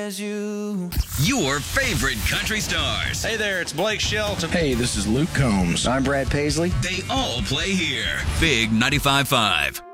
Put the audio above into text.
as you. Your favorite country stars. Hey there, it's Blake Shelton. Hey, this is Luke Combs. I'm Brad Paisley. They all play here. Big 95.5.